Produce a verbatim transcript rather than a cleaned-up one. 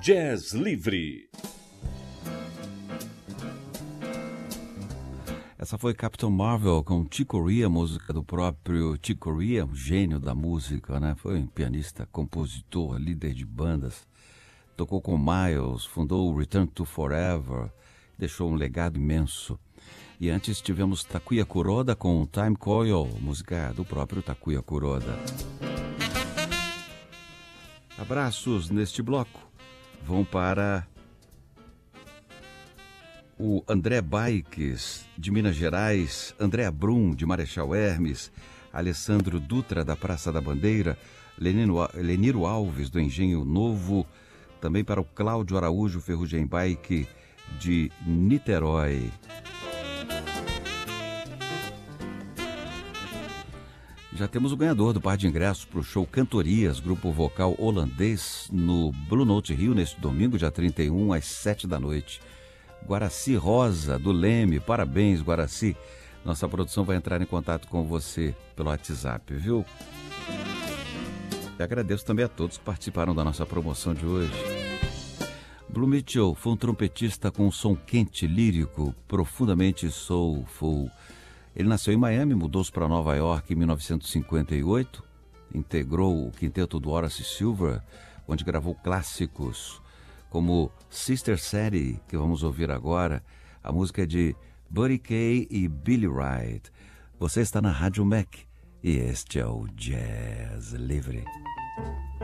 Jazz Livre. Essa foi Captain Marvel com Chick Corea, música do próprio Chick Corea, um gênio da música, né? Foi um pianista, compositor, líder de bandas. Tocou com Miles, fundou o Return to Forever, deixou um legado imenso. E antes tivemos Takuya Kuroda com Time Coil, música do próprio Takuya Kuroda. Abraços neste bloco vão para o André Baikes, de Minas Gerais, André Brum, de Marechal Hermes, Alessandro Dutra, da Praça da Bandeira, Lenino, Leniro Alves, do Engenho Novo, também para o Cláudio Araújo Ferrugem Bike, de Niterói. Já temos o ganhador do par de ingressos para o show Cantorias, grupo vocal holandês, no Blue Note Rio, neste domingo, dia trinta e um, às sete da noite. Guaraci Rosa, do Leme, parabéns, Guaraci. Nossa produção vai entrar em contato com você pelo WhatsApp, viu? E agradeço também a todos que participaram da nossa promoção de hoje. Blue Mitchell foi um trompetista com um som quente, lírico, profundamente soulful. Ele nasceu em Miami, mudou-se para Nova York em mil novecentos e cinquenta e oito, integrou o quinteto do Horace Silver, onde gravou clássicos como Sister Sadie, que vamos ouvir agora. A música é de Buddy Kay e Billy Wright. Você está na Rádio Mac e este é o Jazz Livre.